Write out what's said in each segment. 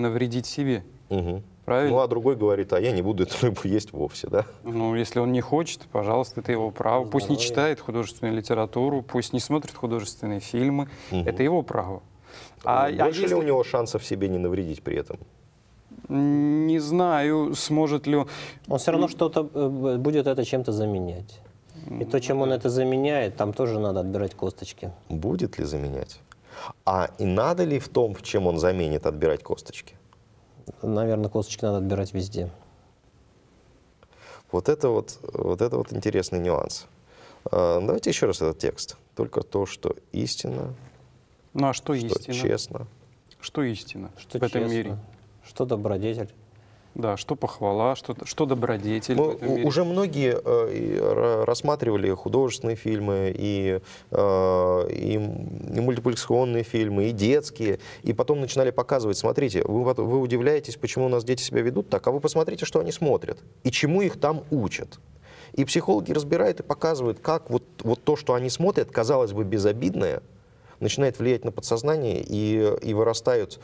навредить себе. Мгм. Правильно? Ну, а другой говорит, а я не буду эту рыбу есть вовсе, да? Ну, если он не хочет, пожалуйста, это его право. Пусть не читает художественную литературу, пусть не смотрит художественные фильмы. Это его право. Больше ли если- у него шансов себе не навредить при этом? Не знаю, сможет ли он... Он все равно что-то будет это чем-то заменять. И то, чем он это заменяет, там тоже надо отбирать косточки. Будет ли заменять? А и надо ли в том, в чем он заменит, отбирать косточки? Наверное, косточки надо отбирать везде. Вот это вот интересный нюанс. Давайте еще раз этот текст. Только то, что истина, Ну а что что истина? честно. Что истина Что в этом честно, мире? что добродетель. Да, что похвала, что добродетель в этом мире. Уже многие рассматривали художественные фильмы, и мультипликационные фильмы, и детские, и потом начинали показывать, смотрите, вы удивляетесь, почему у нас дети себя ведут так, а вы посмотрите, что они смотрят, и чему их там учат. И психологи разбирают и показывают, как вот то, что они смотрят, казалось бы, безобидное, начинает влиять на подсознание, и вырастают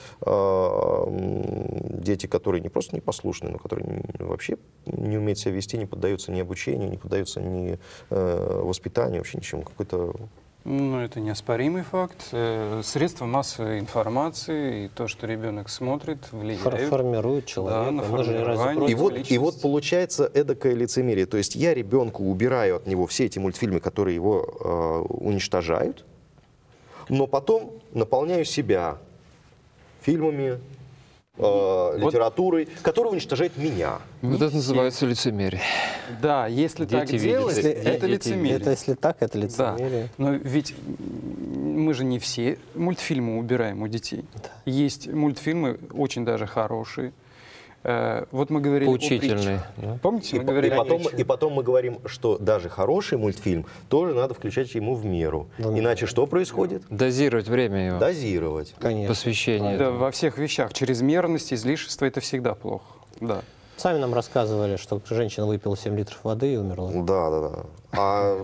дети, которые не просто непослушны, но которые вообще не умеют себя вести, не поддаются ни обучению, не поддаются ни воспитанию, вообще ничему. Какой-то... Ну, это неоспоримый факт. Средства массовой информации и то, что ребенок смотрит, влияют. Формирует человека. на Мы же разве формирование. против? И вот получается эдакое лицемерие. То есть я ребенку убираю от него все эти мультфильмы, которые его уничтожают, но потом наполняю себя фильмами, литературой, которая уничтожает меня. Вот это называется лицемерие. Да, если так Дети видят, делать, если- это дети лицемерие. Это если так, это Да, лицемерие. но ведь мы же не все мультфильмы убираем у детей. Есть мультфильмы очень даже хорошие. Вот мы говорили о притчах. Поучительные. Да? Помните, мы И говорили о потом, притчах? и потом мы говорим, что даже хороший мультфильм тоже надо включать ему в меру. Иначе что происходит? Дозировать время его, Дозировать. Конечно. посвящение. Да, во всех вещах. Чрезмерность, излишество — это всегда плохо. Да. Сами нам рассказывали, что женщина выпила 7 литров воды и умерла. Да. А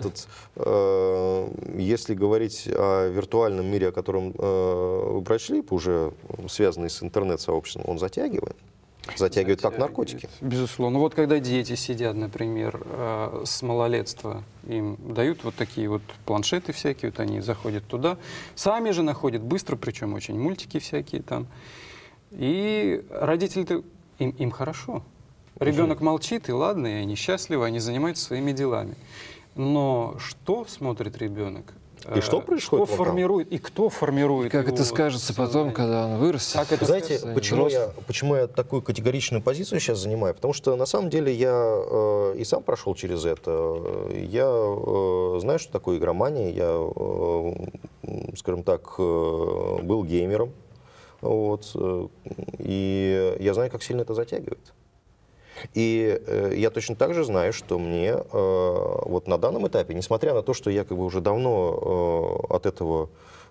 если говорить о виртуальном мире, о котором вы прочли, уже связанный с интернет-сообществом, он затягивает. Затягивает как наркотики. Безусловно. Вот когда дети сидят, например, с малолетства, им дают вот такие вот планшеты всякие, вот они заходят туда, сами же находят быстро, причем очень мультики всякие там. И родители-то, им хорошо. Ребенок молчит, и ладно, и они счастливы, они занимаются своими делами. Но что смотрит ребенок? И что происходит Что вокруг? формирует, и кто формирует Как его это скажется потом, сознание? когда он вырастет? Как это Знаете, скажется? почему я такую категоричную позицию сейчас занимаю? Потому что на самом деле я и сам прошел через это. Я знаю, что такое игромания. Я, скажем так, был геймером. Вот, и я знаю, как сильно это затягивает. И я точно так же знаю, что мне вот на данном этапе, несмотря на то, что я как бы уже давно от этого,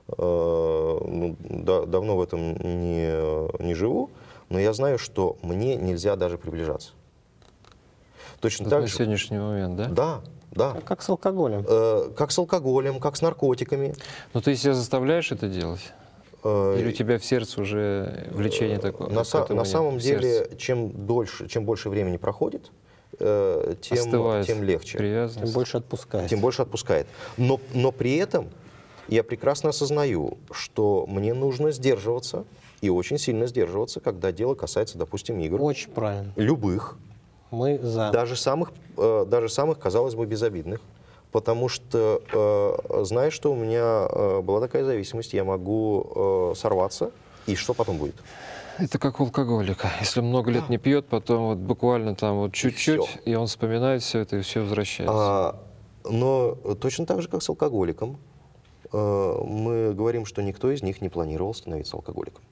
давно в этом не живу, но я знаю, что мне нельзя даже приближаться. Точно Вот так на же. сегодняшний момент, да? Да. Как с алкоголем. Как с алкоголем, как с наркотиками. Но ты себя заставляешь это делать? Или у тебя в сердце уже влечение такое? На самом в сердце? деле, чем больше времени проходит, Остывает тем легче. привязанность. Тем больше отпускает. Тем больше отпускает. Но при этом я прекрасно осознаю, что мне нужно сдерживаться, и очень сильно сдерживаться, когда дело касается, допустим, игр. Очень правильно. Любых, Мы за. даже самых, казалось бы, безобидных. Потому что, знаешь, что у меня была такая зависимость, я могу сорваться, и что потом будет? Это как у алкоголика. Если много лет не пьет, потом вот буквально там вот чуть-чуть, всё. и он вспоминает все это, и все возвращается. Но точно так же, как с алкоголиком, мы говорим, что никто из них не планировал становиться алкоголиком.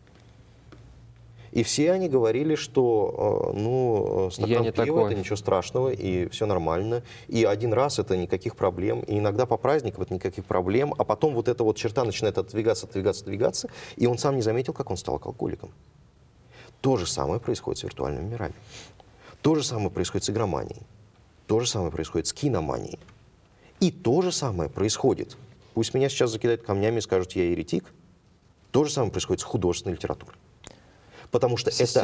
И все они говорили, что Я стакан не пива такой. это ничего страшного, и все нормально. И один раз это никаких проблем, и иногда по праздникам это никаких проблем, а потом вот эта вот черта начинает отодвигаться, и он сам не заметил, как он стал алкоголиком. То же самое происходит с виртуальными мирами. То же самое происходит с игроманией. То же самое происходит с киноманией. И то же самое происходит, пусть меня сейчас закидают камнями и скажут, я еретик, то же самое происходит с художественной литературой. потому что это